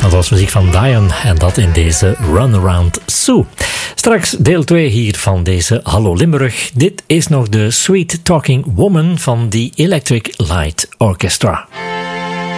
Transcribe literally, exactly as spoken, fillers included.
Dat was muziek van Diane en dat in deze Runaround Sue. Straks deel twee hier van deze Hallo Limburg. Dit is nog de Sweet Talking Woman van The Electric Light Orchestra.